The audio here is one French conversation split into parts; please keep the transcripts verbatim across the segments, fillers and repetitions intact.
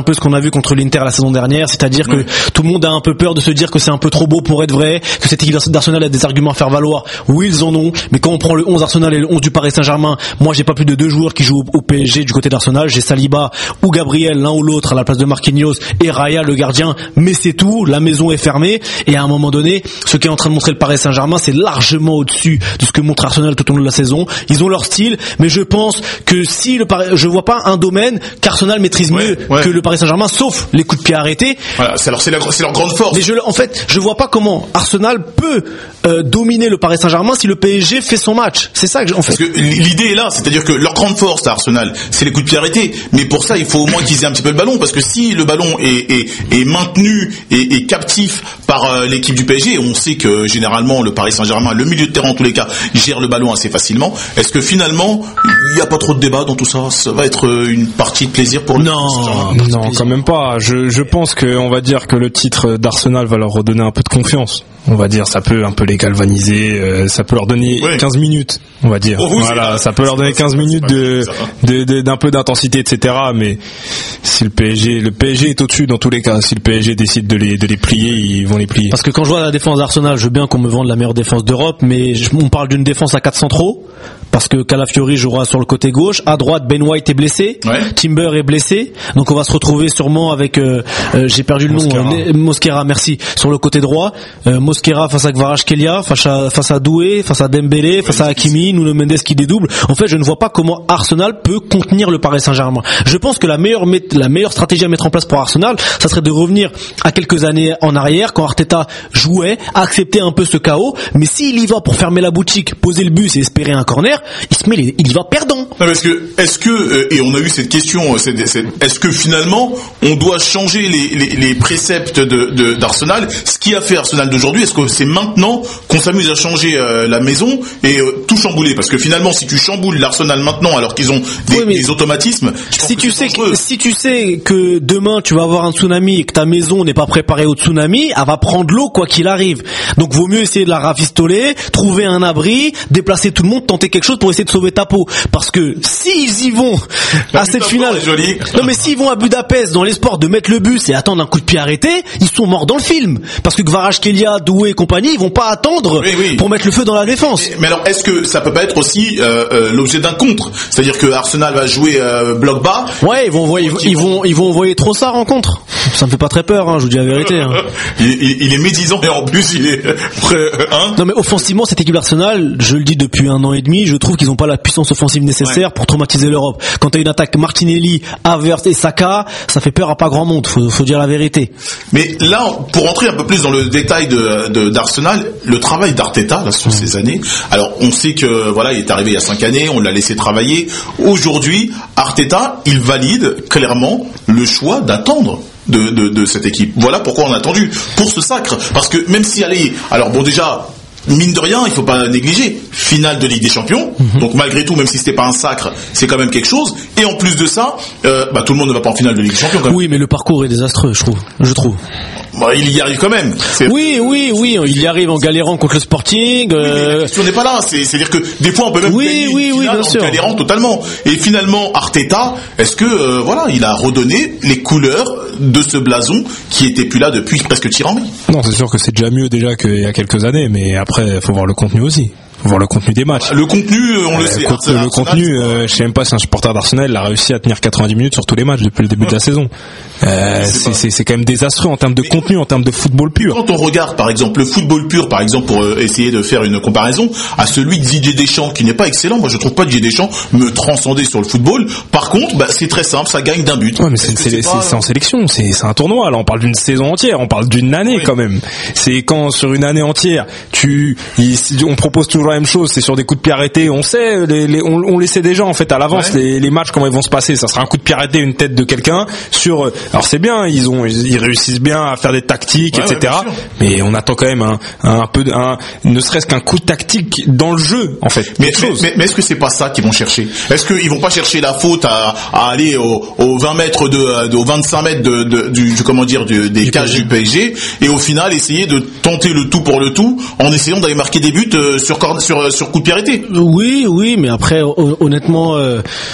peu ce qu'on a vu contre l'Inter la saison dernière, c'est-à-dire oui. que tout le monde a un peu peur de se dire que c'est un peu trop beau pour être vrai, que cette équipe d'Arsenal a des arguments à faire valoir. Oui, ils en ont, mais quand on prend le onze Arsenal et le onze du Paris Saint-Germain, moi j'ai pas plus de deux joueurs qui jouent au P S G du côté d'Arsenal, j'ai Saliba ou Gabriel, l'un ou l'autre à la place de Marquinhos, et Raya le gardien, mais c'est tout, la maison est fermée, et à un moment donné, ce qu'est en train de montrer le Paris Saint-Germain, c'est largement au-dessus de ce que montre Arsenal tout au long de la saison. Ils ont leur style, mais je pense que si le Paris, je vois pas un domaine qu'Arsenal maîtrise ouais, mieux ouais. que le Paris Saint-Germain, sauf les coups de pied arrêtés. Voilà, c'est leur, c'est leur, c'est leur grande force. Mais je, en fait, je vois pas comment Arsenal peut euh, dominer le Paris Saint-Germain si le P S G fait son match. C'est ça que, en fait. Parce que l'idée est là, c'est-à-dire que leur grande force à Arsenal, c'est les coups de pied arrêtés. Mais pour ça, il faut au moins qu'ils aient un petit peu le ballon, parce que si le ballon est, est, est maintenu et est captif par euh, l'équipe du P S G, on sait que généralement le Paris Saint-Germain, le milieu de terrain en tous les cas, gère le ballon assez facilement. Est-ce que finalement, il n'y a pas trop de débat dans tout ça? Ça va être une partie de plaisir pour le non, non, quand même pas. Je, je pense que on va dire que le titre d'Arsenal va leur redonner un peu de confiance. On va dire, ça peut un peu les galvaniser, euh, ça peut leur donner ouais. quinze minutes, on va dire. Oh, oui, voilà, ça peut leur donner quinze minutes de, de, de, d'un peu d'intensité, et cetera. Mais si le P S G, le P S G est au-dessus dans tous les cas. Si le P S G décide de les, de les plier, ils vont les plier. Parce que quand je vois la défense d'Arsenal, je veux bien qu'on me vende la meilleure défense d'Europe, mais je, on parle d'une défense à quatre centraux. Parce que Calafiori jouera sur le côté gauche, à droite Ben White est blessé, ouais. Timber est blessé, donc on va se retrouver sûrement avec euh, euh, j'ai perdu le Mosquera. nom euh, Mosquera, merci, sur le côté droit, euh, Mosquera face à Kvaratskhelia, face à face à Doué, face à Dembélé, ouais, face à Hakimi, Nuno Mendes qui dédouble. En fait, je ne vois pas comment Arsenal peut contenir le Paris Saint-Germain. Je pense que la meilleure la meilleure stratégie à mettre en place pour Arsenal, ça serait de revenir à quelques années en arrière quand Arteta jouait, accepter un peu ce chaos, mais s'il y va pour fermer la boutique, poser le bus et espérer un corner, il se met les, il va perdant. Non, parce que est-ce que euh, et on a eu cette question, c'est, c'est, est-ce que finalement on doit changer les, les, les préceptes de, de d'Arsenal, ce qui a fait Arsenal d'aujourd'hui, est-ce que c'est maintenant qu'on s'amuse à changer euh, la maison et euh, tout chambouler? Parce que finalement, si tu chamboules l'Arsenal maintenant, alors qu'ils ont des, oui, des automatismes, si tu sais que, si tu sais que demain tu vas avoir un tsunami et que ta maison n'est pas préparée au tsunami, elle va prendre l'eau quoi qu'il arrive. Donc vaut mieux essayer de la rafistoler, trouver un abri, déplacer tout le monde, tenter quelque chose pour essayer de sauver ta peau. Parce que s'ils y vont à cette finale, non mais s'ils vont à Budapest dans l'espoir de mettre le bus et attendre un coup de pied arrêté, ils sont morts dans le film. Parce que Kvaratskhelia, Doué et compagnie, ils vont pas attendre oui, oui. pour mettre le feu dans la défense. Mais, mais alors, est-ce que ça peut pas être aussi euh, euh, l'objet d'un contre? C'est-à-dire que Arsenal va jouer euh, bloc bas. Ouais, ils vont envoyer, ils, ils vont, ils vont envoyer Trossard en contre. Ça me fait pas très peur, hein, je vous dis la vérité. Hein. il, il, il est médisant et en plus il est prêt, hein. Non mais offensivement, cette équipe d'Arsenal, je le dis depuis un an et demi, je trouve qu'ils ont pas la puissance offensive nécessaire ouais. pour traumatiser l'Europe. Quand t'as une attaque Martinelli, Havertz et Saka, ça fait peur à pas grand monde, faut, faut dire la vérité. Mais là, pour rentrer un peu plus dans le détail de, de d'Arsenal, le travail d'Arteta là sur mmh. ces années. Alors, on sait que voilà, il est arrivé il y a cinq années, on l'a laissé travailler. Aujourd'hui, Arteta, il valide clairement le choix d'attendre. De, de, de cette équipe. Voilà pourquoi on a attendu pour ce sacre. Parce que même si allez, alors bon déjà, mine de rien, il faut pas négliger, finale de Ligue des Champions. Mm-hmm. Donc malgré tout, même si c'était pas un sacre, c'est quand même quelque chose. Et en plus de ça, euh, bah tout le monde ne va pas en finale de Ligue des Champions. Quand même. Oui, mais le parcours est désastreux, je trouve. Je trouve. Bah, il y arrive quand même. C'est... Oui, oui, oui, il y arrive en galérant contre le Sporting. Euh... Oui, mais la question n'est pas là. C'est, c'est-à-dire que des fois on peut même oui, gagner oui, une oui, finale bien en sûr. galérant totalement. Et finalement, Arteta, est-ce que euh, voilà, il a redonné les couleurs de ce blason qui était plus là depuis presque Tirambé? Non, c'est sûr que c'est déjà mieux déjà qu'il y a quelques années, mais après, il faut voir le contenu aussi. Faut voir le contenu des matchs. Le contenu, on euh, le sait. Le, Arsenal, le contenu, euh, je sais même pas si un supporter d'Arsenal a réussi à tenir quatre-vingt-dix minutes sur tous les matchs depuis le début de la saison. Euh, c'est, c'est, c'est quand même désastreux en termes de mais contenu, en termes de football pur. Quand on regarde, par exemple, le football pur, par exemple, pour euh, essayer de faire une comparaison, à celui de Didier Deschamps, qui n'est pas excellent. Moi, je trouve pas Didier Deschamps me transcender sur le football. Par contre, bah, c'est très simple, ça gagne d'un but. Ouais, mais c'est, c'est, c'est, pas... c'est, c'est en sélection, c'est, c'est un tournoi. Là, on parle d'une saison entière, on parle d'une année oui. quand même. C'est quand sur une année entière, tu, il, on propose toujours la même chose, c'est sur des coups de pied arrêtés. On sait, les, les, on, on les sait déjà en fait à l'avance ouais. les, les matchs comment ils vont se passer. Ça sera un coup de pied arrêté, une tête de quelqu'un sur. Alors c'est bien, ils ont, ils réussissent bien à faire des tactiques, ouais, et cetera. Ouais, mais on attend quand même un, un, un peu, un, ne serait-ce qu'un coup de tactique dans le jeu en fait. Mais, mais, mais, mais est-ce que c'est pas ça qu'ils vont chercher? Est-ce qu'ils vont pas chercher la faute à, à aller aux au vingt mètres de, de, aux vingt-cinq mètres de, de du, du comment dire du, des du cages du P S G et au final essayer de tenter le tout pour le tout en essayant d'aller marquer des buts sur sur sur coup de pied arrêté? Oui, oui, mais après honnêtement. Euh...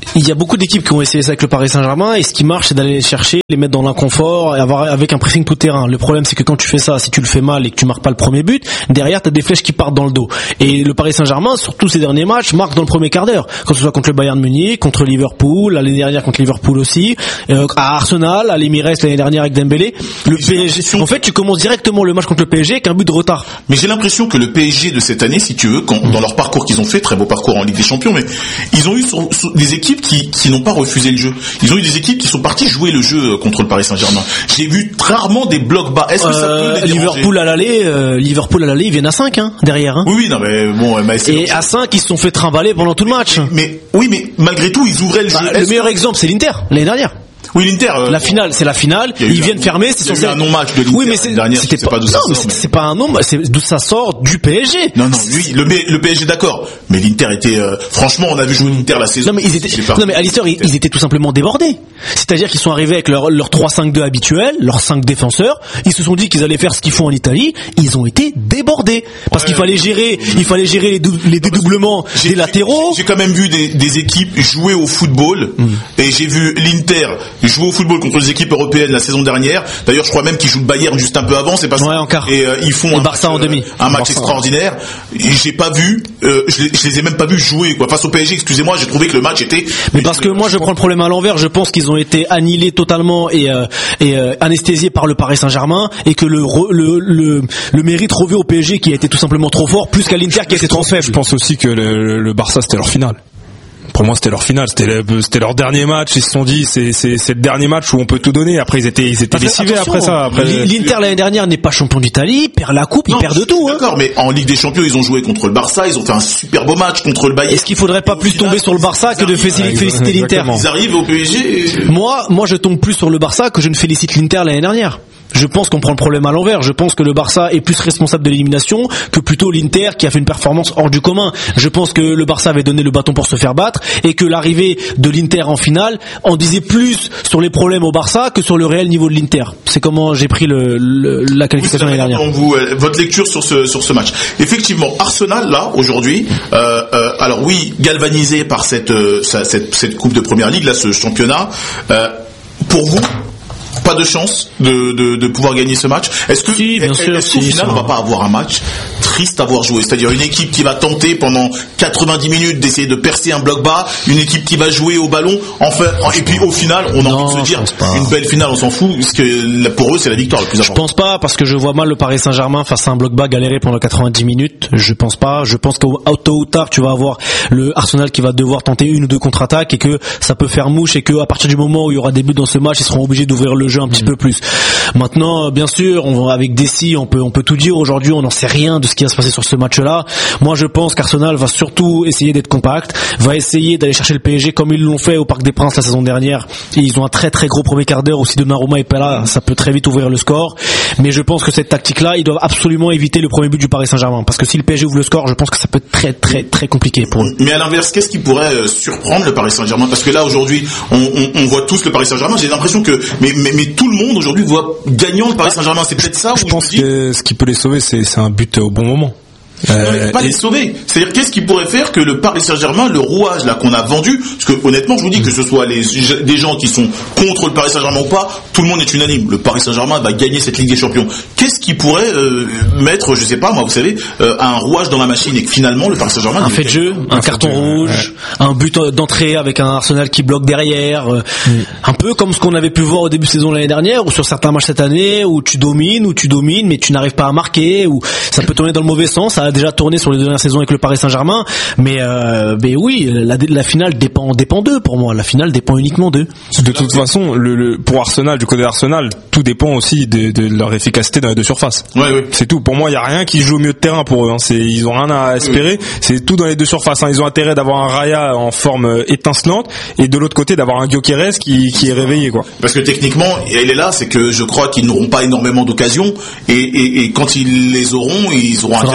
il y a beaucoup d'équipes qui ont essayé ça avec le Paris Saint-Germain, et ce qui marche, c'est d'aller les chercher, les mettre dans l'inconfort, et avoir avec un pressing tout terrain. Le problème, c'est que quand tu fais ça, si tu le fais mal et que tu marques pas le premier but, derrière t'as des flèches qui partent dans le dos. Et le Paris Saint-Germain, sur tous ces derniers matchs, marque dans le premier quart d'heure, quand ce soit contre le Bayern Munich, contre Liverpool, l'année dernière contre Liverpool aussi, euh, à Arsenal, à l'Emirates l'année dernière avec Dembélé. Le P S G, en fait, tu commences directement le match contre le P S G avec un but de retard. Mais j'ai l'impression que le P S G de cette année, si tu veux, quand, dans leur parcours qu'ils ont fait, très beau parcours en Ligue des Champions, mais ils ont eu sur, sur des équipes qui, qui n'ont pas refusé le jeu. Ils ont eu des équipes qui sont parties jouer le jeu contre le Paris Saint-Germain. J'ai vu rarement des blocs bas. Est-ce que ça euh, peut les Liverpool à l'aller, euh, Liverpool à l'aller, ils viennent à cinq, hein, derrière, hein. Oui, oui, non, mais bon, mais et à cinq, ils se sont fait trimballer pendant tout le match. Mais, mais oui, mais malgré tout, ils ouvraient le jeu. Bah, le meilleur exemple, c'est l'Inter, l'année dernière. Oui, l'Inter. Euh, la finale, c'est la finale. Ils viennent un, fermer. C'est censé. Un non-match de l'Inter. Oui, mais c'est, dernière, c'était pas, pas d'où non, ça mais sort, c'est, c'est pas un non, c'est d'où ça sort du P S G. Non, non, lui, le, le P S G d'accord. Mais l'Inter était, euh, franchement, on a vu jouer l'Inter la saison. Non, mais ils étaient, non, mais à l'Inter, ils, ils étaient tout simplement débordés. C'est-à-dire qu'ils sont arrivés avec leur, leur trois cinq deux habituel, leurs cinq défenseurs. Ils se sont dit qu'ils allaient faire ce qu'ils font en Italie. Ils ont été débordés. Parce ouais, qu'il fallait gérer, euh, il fallait gérer les, dou- les dédoublements des j'ai, latéraux. J'ai quand même vu des, des équipes jouer au football. Mm. Et j'ai vu l'Inter jouer au football contre les équipes européennes la saison dernière. D'ailleurs, je crois même qu'ils jouent le Bayern juste un peu avant, c'est pas ça. Ouais, encore. Et euh, ils font et un Barça match, en demi. Euh, un match Barça, extraordinaire. Et j'ai pas vu, euh, je, les, je les ai même pas vus jouer quoi. Face au P S G, excusez-moi, j'ai trouvé que le match était. Mais parce que moi, je prends le problème à l'envers. Je pense qu'ils ont été annihilés totalement et, euh, et euh, anesthésiés par le Paris Saint-Germain, et que le le le, le mérite revient au P S G qui a été tout simplement trop fort, plus qu'à l'Inter qui a été trop faible. Je pense aussi que le, le Barça c'était leur finale. Pour moi, c'était leur finale, c'était, le, c'était leur dernier match. Ils se sont dit, c'est, c'est, c'est le dernier match où on peut tout donner. Après, ils étaient, ils étaient décivés après ça. Après, l'Inter l'année dernière n'est pas champion d'Italie, perd la coupe, non, ils perdent de tout. Hein. D'accord, mais en Ligue des Champions, ils ont joué contre le Barça, ils ont fait un super beau match contre le Bayern. Est-ce qu'il faudrait pas plus tomber sur le Barça que de féliciter, féliciter l'Inter? Ils arrivent au P S G. Et... Moi, moi, je tombe plus sur le Barça que je ne félicite l'Inter l'année dernière. Je pense qu'on prend le problème à l'envers. Je pense que le Barça est plus responsable de l'élimination que plutôt l'Inter qui a fait une performance hors du commun. Je pense que le Barça avait donné le bâton pour se faire battre, et que l'arrivée de l'Inter en finale en disait plus sur les problèmes au Barça que sur le réel niveau de l'Inter. C'est comment j'ai pris le, le, la qualification oui, l'année dernière. Donc vous, euh, votre lecture sur ce sur ce match. Effectivement, Arsenal là aujourd'hui. Euh, euh, alors oui, galvanisé par cette, euh, cette cette coupe de Première Ligue là, ce championnat. Euh, pour vous, pas de chance de, de, de pouvoir gagner ce match. Est-ce que, si, bien est-ce sûr, qu'au si, final, ça... on va pas avoir un match triste à voir jouer? C'est-à-dire une équipe qui va tenter pendant quatre-vingt-dix minutes d'essayer de percer un bloc bas, une équipe qui va jouer au ballon, enfin, et puis au final, on a non, envie de se dire, une belle finale, on s'en fout, parce que pour eux, c'est la victoire le plus important. Je pense pas, parce que je vois mal le Paris Saint-Germain face à un bloc bas galérer pendant quatre-vingt-dix minutes. Je pense pas. Je pense qu'au tôt ou tard, tu vas avoir le Arsenal qui va devoir tenter une ou deux contre-attaques, et que ça peut faire mouche, et que à partir du moment où il y aura des buts dans ce match, ils seront obligés d'ouvrir le jeu un petit mmh. peu plus. Maintenant, bien sûr, on, avec Dessy, on peut, on peut tout dire aujourd'hui, on n'en sait rien de ce qui va se passer sur ce match-là. Moi, je pense qu'Arsenal va surtout essayer d'être compact, va essayer d'aller chercher le P S G comme ils l'ont fait au Parc des Princes la saison dernière. Et ils ont un très très gros premier quart d'heure où si Donnarumma est pas là, ça peut très vite ouvrir le score. Mais je pense que cette tactique-là, ils doivent absolument éviter le premier but du Paris Saint-Germain, parce que si le P S G ouvre le score, je pense que ça peut être très très très compliqué pour eux. Mais à l'inverse, qu'est-ce qui pourrait euh, surprendre le Paris Saint-Germain? Parce que là aujourd'hui, on, on, on voit tous le Paris Saint-Germain. J'ai l'impression que, mais, mais, mais tout le monde aujourd'hui voit gagnant le Paris Saint-Germain. C'est peut-être ça. Je où pense je me dis... que ce qui peut les sauver, c'est, c'est un but au bon moment. Euh, pas et... les sauver. C'est-à-dire, qu'est-ce qui pourrait faire que le Paris Saint-Germain, le rouage là qu'on a vendu, parce que honnêtement, je vous dis que ce soit les des gens qui sont contre le Paris Saint-Germain ou pas, tout le monde est unanime. Le Paris Saint-Germain va gagner cette Ligue des Champions. Qu'est-ce qui pourrait euh, mettre, je sais pas, moi, vous savez, euh, un rouage dans la machine, et que finalement le Paris Saint-Germain, un fait de jeu, un, un carton jeu, rouge, ouais. un but d'entrée avec un Arsenal qui bloque derrière, euh, mm. un peu comme ce qu'on avait pu voir au début de saison l'année dernière, ou sur certains matchs cette année, où tu domines, où tu domines, mais tu n'arrives pas à marquer, ou ça peut tourner dans le mauvais sens. Ça a déjà tourné sur les deux saison avec le Paris Saint-Germain, mais euh, mais oui, la, la finale dépend dépend d'eux pour moi. La finale dépend uniquement d'eux. De toute façon, le, le pour Arsenal, du côté d'Arsenal, tout dépend aussi de, de leur efficacité dans les deux surfaces. Ouais, ouais. C'est tout. Pour moi, il y a rien qui joue au milieu de terrain pour eux. Hein. C'est ils ont rien à espérer. Oui. C'est tout dans les deux surfaces. Hein. Ils ont intérêt d'avoir un Raya en forme étincelante, et de l'autre côté d'avoir un Gyökeres qui qui est réveillé quoi. Parce que techniquement, elle est là, c'est que je crois qu'ils n'auront pas énormément d'occasions, et, et, et quand ils les auront, ils auront ça va faire mal.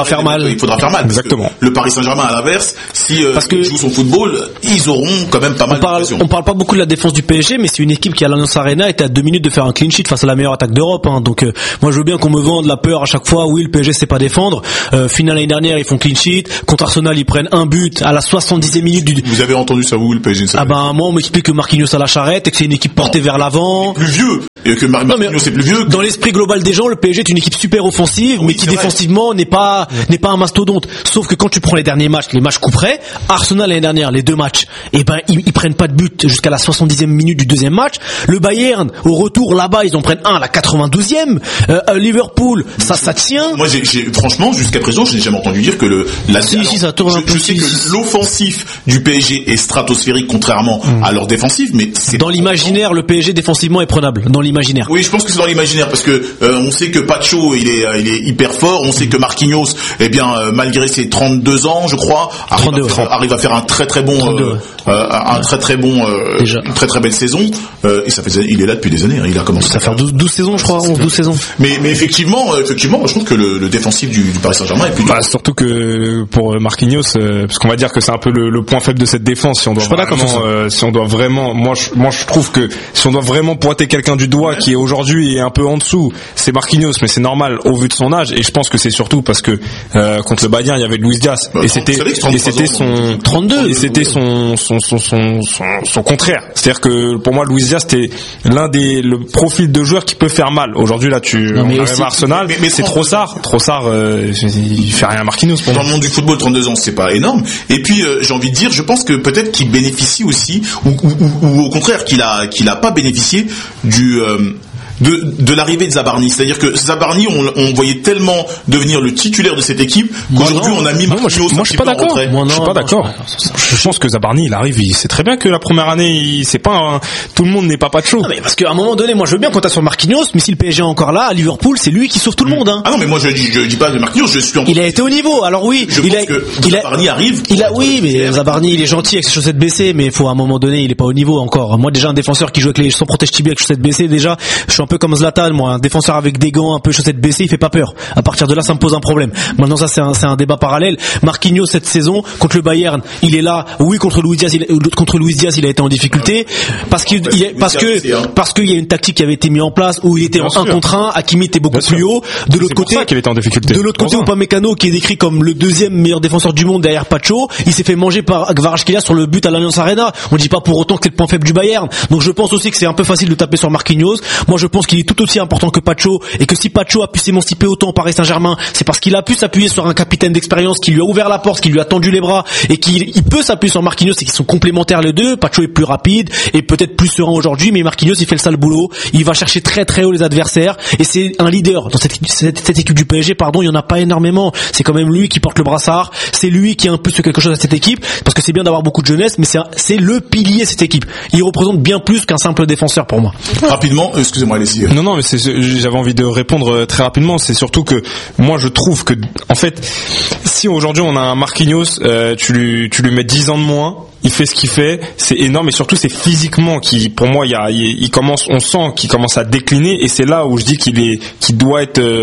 mmh. il faudra faire mal. Exactement. Le Paris Saint-Germain à l'inverse, si euh, il joue son football, ils auront quand même pas mal on parle, d'occasions. On parle pas beaucoup de la défense du P S G, mais c'est une équipe qui à l'Allianz Arena était à deux minutes de faire un clean sheet face à la meilleure attaque d'Europe. Hein. Donc euh, moi je veux bien qu'on me vende la peur à chaque fois. Oui, le P S G sait pas défendre. Euh, finale l'année dernière, ils font clean sheet. Contre Arsenal, ils prennent un but à la soixante-dixième minute du. Vous avez entendu ça où le P S G? Ah ben moi on m'explique que Marquinhos a la charrette et que c'est une équipe portée non. vers l'avant. Plus vieux. Et que Mar- Marquinhos c'est plus vieux. Dans l'esprit global des gens, le P S G est une équipe super offensive, oui, mais qui défensivement n'est pas n'est pas un mastodonte. Sauf que quand tu prends les derniers matchs, les matchs coup près, Arsenal l'année dernière, les deux matchs, et ben ils, ils prennent pas de but jusqu'à la soixante-dixième minute du deuxième match. Le Bayern au retour là-bas, ils en prennent un à la quatre-vingt-douzième. Euh, Liverpool, ça ça tient. Moi j'ai, j'ai franchement jusqu'à présent, je n'ai jamais entendu dire que le la si, alors, si, ça tourne je, un peu. Je sais que l'offensif du P S G est stratosphérique contrairement mmh. à leur défensif, mais c'est dans l'imaginaire, le P S G défensivement est prenable. Dans l'imaginaire. Oui, je pense que c'est dans l'imaginaire parce que euh, on sait que Pacho il est il est hyper fort, on sait que Marquinhos, eh bien euh, malgré ses trente-deux ans, je crois, arrive, trente-deux, à, faire, arrive à faire un très très bon euh, euh, un très très bon euh, une très très belle saison euh, et ça fait il est là depuis des années, hein, il a commencé ça fait douze, douze saisons je crois, onze douze saisons. Mais mais effectivement euh, effectivement, je trouve que le, le défensif du, du Paris Saint-Germain est plus bah, surtout que pour Marquinhos euh, parce qu'on va dire que c'est un peu le, le point faible de cette défense si on doit je suis vraiment pas d'accord euh, si on doit vraiment moi je, moi je trouve que si on doit vraiment pointer quelqu'un du doigt ouais. qui est aujourd'hui est un peu en dessous, c'est Marquinhos, mais c'est normal au vu de son âge et je pense que c'est surtout parce que euh, contre le Bayern il y avait Luis Diaz bah, et c'était et c'était son trente-deux et c'était son son son son son, son contraire. C'est-à-dire que pour moi Luis Diaz c'était l'un des le profil de joueur qui peut faire mal. Aujourd'hui là tu non, on arrive à Arsenal, mais, mais c'est Trossard, Trossard euh, il fait rien à Marquinhos pour dans moi. Le monde du football trente-deux ans c'est pas énorme et puis euh, j'ai envie de dire je pense que peut-être qu'il bénéficie aussi ou, ou, ou, ou au contraire qu'il a qu'il a pas bénéficié du euh, de, de l'arrivée de Zabarni. C'est-à-dire que Zabarni, on, on voyait tellement devenir le titulaire de cette équipe qu'aujourd'hui on a mis Marquinhos. Moi, moi je suis pas d'accord. Moi, non, je suis pas d'accord. Je pense que Zabarni, il arrive, il sait très bien que la première année, il, c'est pas un, tout le monde n'est pas pas de chaud. Non, mais parce qu'à un moment donné, moi je veux bien compter sur Marquinhos, mais si le P S G est encore là, à Liverpool, c'est lui qui sauve tout le monde. Hein. Ah non, mais moi je dis, je dis pas de Marquinhos, je suis en... Il a été au niveau. Alors oui, je il pense a, que il Zabarni a, arrive. Il a, oui, mais Zabarni, il est gentil avec ses chaussettes baissées, mais il faut à un moment donné, il est pas au niveau encore. Moi déjà un défenseur qui joue avec les sans protège tibia avec chaussettes baissées, déjà, je suis un peu comme Zlatan, moi. Un défenseur avec des gants, un peu chaussettes baissées, il fait pas peur. À partir de là, ça me pose un problème. Maintenant, ça, c'est un, c'est un débat parallèle. Marquinhos, cette saison, contre le Bayern, il est là. Oui, contre Luis Diaz, il, contre Luis Diaz, il a été en difficulté. Parce qu'il, il a, parce que, parce qu'il y a une tactique qui avait été mise en place où il était en un contre un, Hakimi était beaucoup plus haut. De l'autre côté, qu'il était en difficulté. De l'autre côté, Upamecano, qui est décrit comme le deuxième meilleur défenseur du monde derrière Pacho, il s'est fait manger par Kvaratskhelia sur le but à l'Allianz Arena. On dit pas pour autant que c'est le point faible du Bayern. Donc je pense aussi que c'est un peu facile de taper sur Marquinhos. Moi, je pense qu'il est tout aussi important que Pacho et que si Pacho a pu s'émanciper autant au Paris Saint-Germain, c'est parce qu'il a pu s'appuyer sur un capitaine d'expérience qui lui a ouvert la porte, qui lui a tendu les bras et qui il peut s'appuyer sur Marquinhos et qu'ils sont complémentaires les deux. Pacho est plus rapide et peut-être plus serein aujourd'hui, mais Marquinhos il fait le sale boulot. Il va chercher très très haut les adversaires et c'est un leader dans cette, cette, cette équipe du P S G. Pardon, il y en a pas énormément. C'est quand même lui qui porte le brassard. C'est lui qui impulse quelque chose à cette équipe parce que c'est bien d'avoir beaucoup de jeunesse, mais c'est, un, c'est le pilier de cette équipe. Il représente bien plus qu'un simple défenseur pour moi. Rapidement, excusez-moi, allez-y. Non non, mais c'est, j'avais envie de répondre très rapidement. C'est surtout que moi je trouve que en fait, si aujourd'hui on a un Marquinhos, euh, tu lui tu lui mets dix ans de moins, il fait ce qu'il fait, c'est énorme et surtout c'est physiquement qui, pour moi, il y a, il, il commence, on sent qu'il commence à décliner et c'est là où je dis qu'il est, qu'il doit être euh,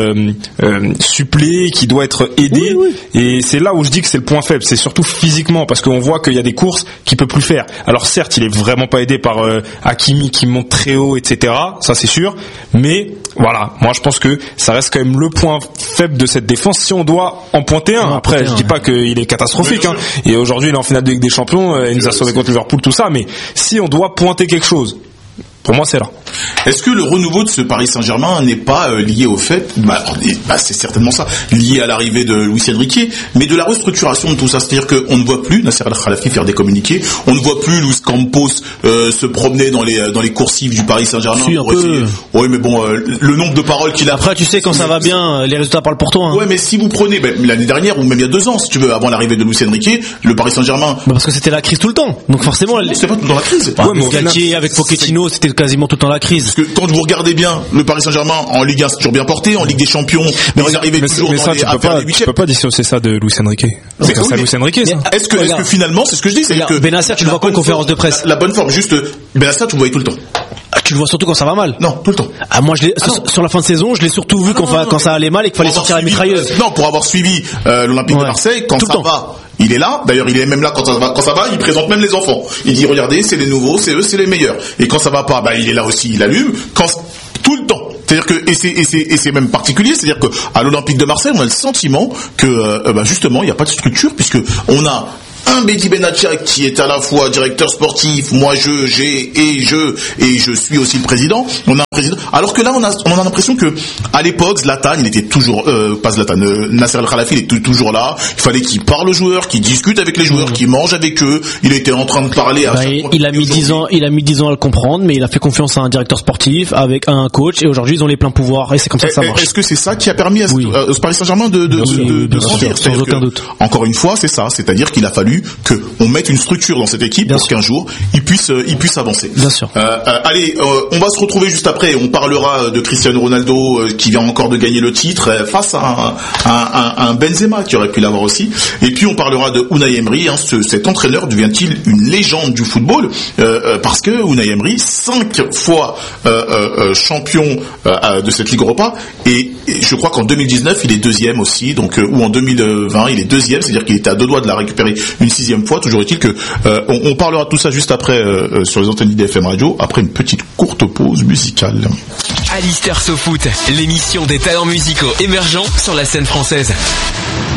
euh, suppléé, qu'il doit être aidé oui, oui. Et c'est là où je dis que c'est le point faible, c'est surtout physiquement parce qu'on voit qu'il y a des courses qu'il peut plus faire. Alors certes, il est vraiment pas aidé par euh, Hakimi qui monte très haut, et cetera. Ça c'est sûr, mais voilà, moi je pense que ça reste quand même le point faible de cette défense si on doit en pointer un. Après, je dis pas qu'il est catastrophique, hein. Et aujourd'hui il est en finale de Ligue des Champions. Il nous a sauvé contre Liverpool, tout ça, mais si on doit pointer quelque chose, pour moi c'est là. Est-ce que le renouveau de ce Paris Saint-Germain n'est pas euh, lié au fait, bah, bah c'est certainement ça, lié à l'arrivée de Luis Enrique, mais de la restructuration de tout ça, c'est-à-dire qu'on ne voit plus Nasser Al-Khelaifi faire des communiqués, on ne voit plus Luis Campos euh, se promener dans les dans les coursives du Paris Saint-Germain. Si, pour essayer... Oui, mais bon, euh, le nombre de paroles qu'il a. Après, tu sais quand ça va bien, les résultats parlent pour toi. Hein. Ouais, mais si vous prenez ben, l'année dernière ou même il y a deux ans, si tu veux, avant l'arrivée de Luis Enrique, le Paris Saint-Germain. Bah parce que c'était la crise tout le temps. Donc forcément, non, c'était pas tout le temps la crise. Ouais, mais Galtier avec Pochettino, c'était quasiment tout le temps la crise. crise. Parce que quand vous regardez bien le Paris Saint-Germain en Ligue un, c'est toujours bien porté, en Ligue des Champions, mais ils arrivaient toujours mais dans ça, les, tu à peux faire pas, les huitièmes. tu peux pas dissocier ça de Luis Enrique. C'est grâce à Luis Enrique, ça. Est-ce que, est-ce que finalement, c'est ce que je dis, c'est que Benasser, tu le vois quoi en conférence de presse? La, la bonne forme, juste, Benasser, tu le voyais tout le temps. Ah, tu le vois surtout quand ça va mal. Non, tout le temps. Ah, moi, je l'ai, ah, sur, sur la fin de saison, je l'ai surtout vu ah, quand, non, non, quand ça allait mal et qu'il fallait sortir la mitrailleuse. Euh, non, pour avoir suivi euh, l'Olympique ouais. de Marseille, quand tout ça va, il est là. D'ailleurs, il est même là quand ça va. Quand ça va, il présente même les enfants. Il dit, regardez, c'est les nouveaux, c'est eux, c'est les meilleurs. Et quand ça va pas, bah, il est là aussi, il allume. Quand tout le temps. C'est-à-dire que et c'est et c'est et c'est même particulier, c'est-à-dire que à l'Olympique de Marseille, on a le sentiment que euh, bah, justement, il n'y a pas de structure puisque on a un Mehdi Benatia qui est à la fois directeur sportif, moi je, j'ai, et je, et je suis aussi le président. On a un président. Alors que là, on a, on a l'impression que, à l'époque, Zlatan, il était toujours, euh, pas Zlatan, euh, Nasser El Khelaïfi, il était toujours là. Il fallait qu'il parle aux joueurs, qu'il discute avec les joueurs, mmh. qu'il mange avec eux. Il était en train de parler à bah, il, il a mis dix ans, il a mis dix ans à le comprendre, mais il a fait confiance à un directeur sportif, avec un coach, et aujourd'hui, ils ont les pleins pouvoirs, et c'est comme ça que ça marche. Est-ce que c'est ça qui a permis à oui. ce, à ce Paris Saint-Germain de, de, oui, de, de, de grandir? Sans aucun doute. Encore une fois, c'est ça. C'est-à-dire qu'il a fallu que on mette une structure dans cette équipe Bien pour sûr. qu'un jour il puisse euh, il puisse avancer. Bien sûr. Euh, euh, allez, euh, on va se retrouver juste après. On parlera de Cristiano Ronaldo euh, qui vient encore de gagner le titre euh, face à un, un, un, un Benzema qui aurait pu l'avoir aussi. Et puis on parlera de Unai Emery. Hein, ce, cet entraîneur devient-il une légende du football euh, euh, parce que Unai Emery, cinq fois euh, euh, champion euh, de cette Ligue Europa, et, et je crois qu'en deux mille dix-neuf il est deuxième aussi, donc euh, ou en deux mille vingt il est deuxième, c'est-à-dire qu'il était à deux doigts de la récupérer une sixième fois. Toujours est-il que euh, on, on parlera de tout ça juste après euh, sur les antennes d'I D F M Radio, après une petite courte pause musicale. Alistair SoFoot, l'émission des talents musicaux émergents sur la scène française.